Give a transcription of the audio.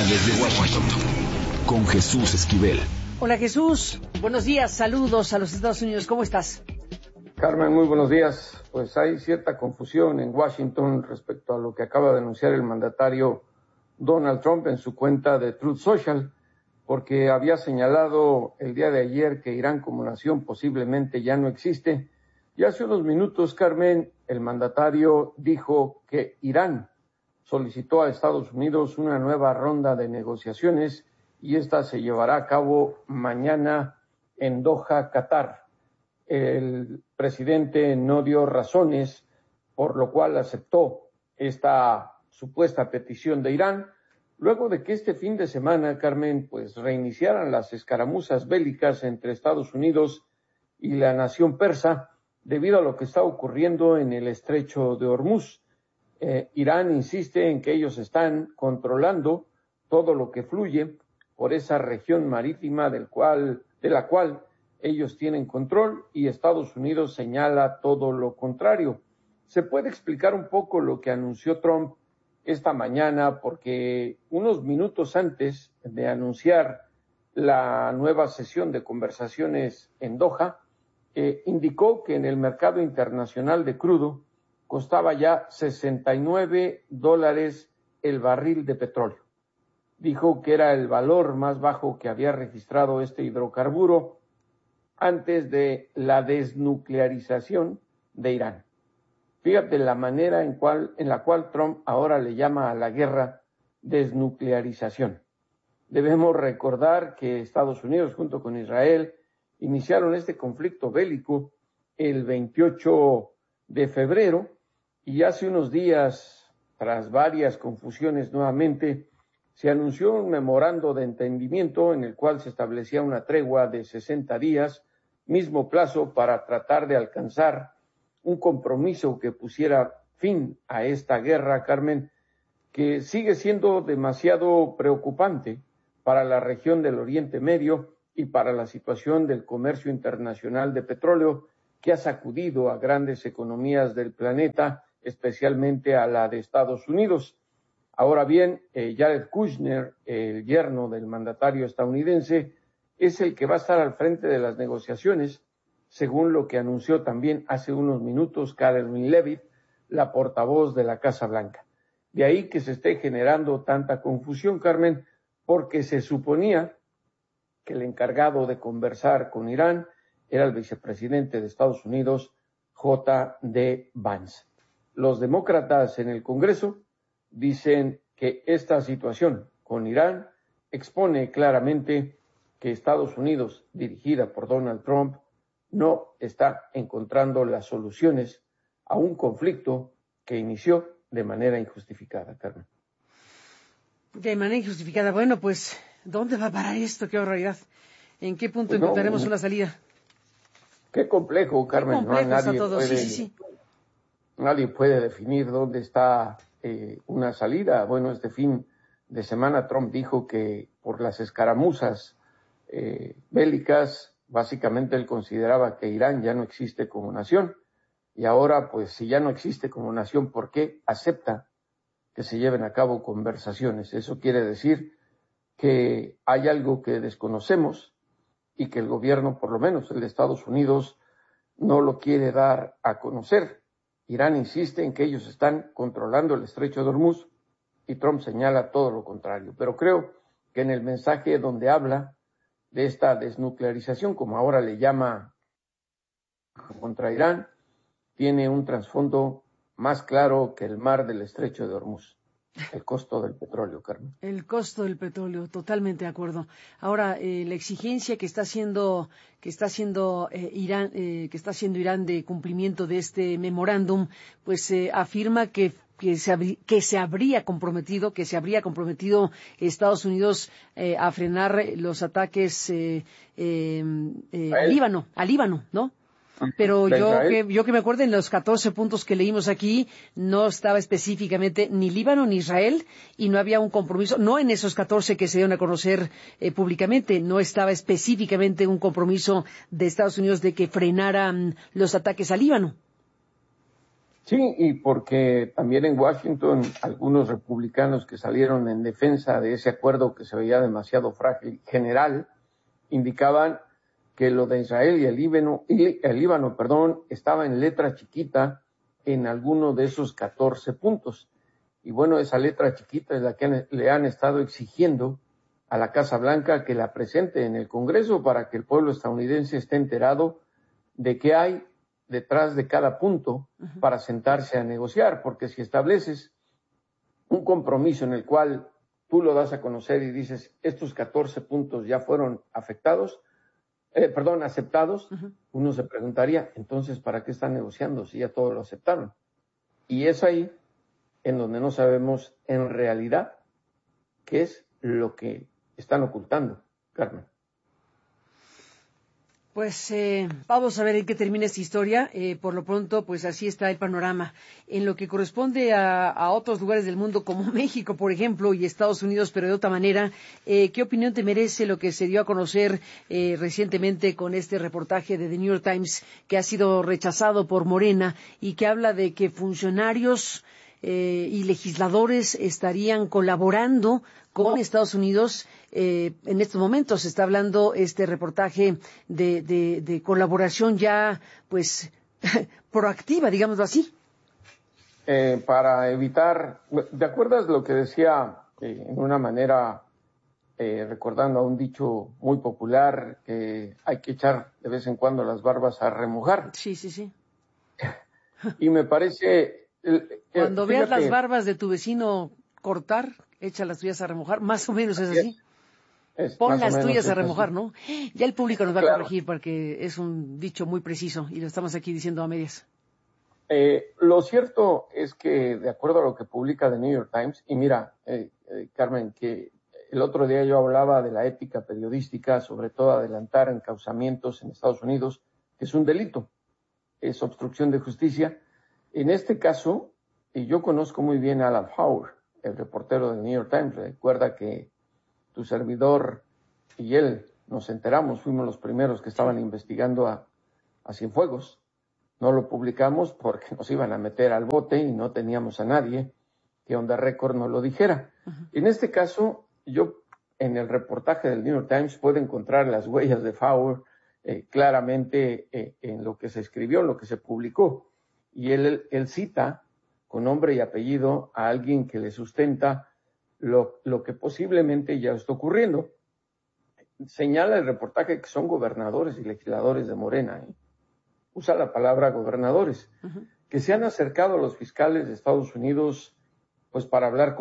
desde Washington, con Jesús Esquivel. Hola Jesús, buenos días, saludos a los Estados Unidos, ¿cómo estás? Carmen, muy buenos días. Pues hay cierta confusión en Washington respecto a lo que acaba de anunciar el mandatario Donald Trump en su cuenta de Truth Social, porque había señalado el día de ayer que Irán como nación posiblemente ya no existe. Y hace unos minutos, Carmen, el mandatario dijo que Irán solicitó a Estados Unidos una nueva ronda de negociaciones y esta se llevará a cabo mañana en Doha, Qatar. El presidente no dio razones, por lo cual aceptó esta supuesta petición de Irán, luego de que este fin de semana, Carmen, pues reiniciaran las escaramuzas bélicas entre Estados Unidos y la nación persa, debido a lo que está ocurriendo en el estrecho de Hormuz. Irán insiste en que ellos están controlando todo lo que fluye por esa región marítima de la cual ellos tienen control, y Estados Unidos señala todo lo contrario. ¿Se puede explicar un poco lo que anunció Trump esta mañana? Porque unos minutos antes de anunciar la nueva sesión de conversaciones en Doha, indicó que en el mercado internacional de crudo costaba ya $69 el barril de petróleo. Dijo que era el valor más bajo que había registrado este hidrocarburo antes de la desnuclearización de Irán. Fíjate la manera en la cual Trump ahora le llama a la guerra desnuclearización. Debemos recordar que Estados Unidos junto con Israel iniciaron este conflicto bélico el 28 de febrero y hace unos días, tras varias confusiones nuevamente, se anunció un memorando de entendimiento en el cual se establecía una tregua de 60 días, mismo plazo para tratar de alcanzar un compromiso que pusiera fin a esta guerra, Carmen, que sigue siendo demasiado preocupante para la región del Oriente Medio y para la situación del comercio internacional de petróleo, que ha sacudido a grandes economías del planeta, especialmente a la de Estados Unidos. Ahora bien, Jared Kushner, el yerno del mandatario estadounidense, es el que va a estar al frente de las negociaciones, según lo que anunció también hace unos minutos Karoline Leavitt, la portavoz de la Casa Blanca. De ahí que se esté generando tanta confusión, Carmen, porque se suponía que el encargado de conversar con Irán era el vicepresidente de Estados Unidos, J.D. Vance. Los demócratas en el Congreso dicen que esta situación con Irán expone claramente que Estados Unidos, dirigida por Donald Trump, no está encontrando las soluciones a un conflicto que inició de manera injustificada, Carmen. De manera injustificada. Bueno, pues, ¿dónde va a parar esto? ¡Qué barbaridad! ¿En qué punto encontraremos una salida? Qué complejo, Carmen. Qué complejo está todo. Sí. Nadie puede definir dónde está una salida. Bueno, este fin de semana Trump dijo que por las escaramuzas bélicas, básicamente él consideraba que Irán ya no existe como nación. Y ahora, pues, si ya no existe como nación, ¿por qué acepta que se lleven a cabo conversaciones? Eso quiere decir que hay algo que desconocemos y que el gobierno, por lo menos el de Estados Unidos, no lo quiere dar a conocer. Irán insiste en que ellos están controlando el estrecho de Hormuz y Trump señala todo lo contrario. Pero creo que en el mensaje donde habla de esta desnuclearización, como ahora le llama contra Irán, tiene un trasfondo más claro que el mar del estrecho de Hormuz. El costo del petróleo, Carmen. El costo del petróleo, totalmente de acuerdo. Ahora, la exigencia que está haciendo Irán de cumplimiento de este memorándum, pues afirma que se habría comprometido Estados Unidos a frenar los ataques al Líbano, ¿no? Pero yo que me acuerdo, en los 14 puntos que leímos aquí, no estaba específicamente ni Líbano ni Israel, y no había un compromiso, no en esos 14 que se dieron a conocer públicamente, no estaba específicamente un compromiso de Estados Unidos de que frenaran los ataques al Líbano. Sí, y porque también en Washington algunos republicanos que salieron en defensa de ese acuerdo que se veía demasiado frágil general, indicaban que lo de Israel y el Líbano, estaba en letra chiquita en alguno de esos 14 puntos. Y bueno, esa letra chiquita es la que le han estado exigiendo a la Casa Blanca que la presente en el Congreso para que el pueblo estadounidense esté enterado de qué hay detrás de cada punto para sentarse a negociar, porque si estableces un compromiso en el cual tú lo das a conocer y dices, estos 14 puntos ya fueron aceptados, uno se preguntaría, entonces, ¿para qué están negociando si ya todos lo aceptaron? Y es ahí en donde no sabemos en realidad qué es lo que están ocultando, Carmen. Pues vamos a ver en qué termina esta historia. Por lo pronto, pues así está el panorama. En lo que corresponde a otros lugares del mundo, como México, por ejemplo, y Estados Unidos, pero de otra manera, ¿qué opinión te merece lo que se dio a conocer recientemente con este reportaje de The New York Times, que ha sido rechazado por Morena y que habla de que funcionarios y legisladores estarían colaborando con Estados Unidos? En estos momentos se está hablando este reportaje de colaboración ya, pues, proactiva, digámoslo así. Para evitar, ¿te acuerdas lo que decía en una manera, recordando a un dicho muy popular, que hay que echar de vez en cuando las barbas a remojar? Sí, sí, sí. Y me parece... Cuando veas las barbas de tu vecino cortar, echa las tuyas a remojar, más o menos es así. Pon las tuyas a remojar, ¿no? Ya el público nos va a corregir porque es un dicho muy preciso y lo estamos aquí diciendo a medias. Lo cierto es que, de acuerdo a lo que publica The New York Times, y mira, Carmen, que el otro día yo hablaba de la ética periodística, sobre todo adelantar encauzamientos en Estados Unidos, que es un delito, es obstrucción de justicia. En este caso, y yo conozco muy bien a Alan Fauer, el reportero del New York Times. Recuerda que tu servidor y él nos enteramos, fuimos los primeros que estaban investigando a Cienfuegos. No lo publicamos porque nos iban a meter al bote y no teníamos a nadie que On the Record nos lo dijera. En este caso, yo en el reportaje del New York Times puedo encontrar las huellas de Fauer claramente en lo que se escribió, en lo que se publicó. Y él cita con nombre y apellido a alguien que le sustenta lo que posiblemente ya está ocurriendo. Señala el reportaje que son gobernadores y legisladores de Morena, usa la palabra gobernadores, que se han acercado a los fiscales de Estados Unidos pues para hablar con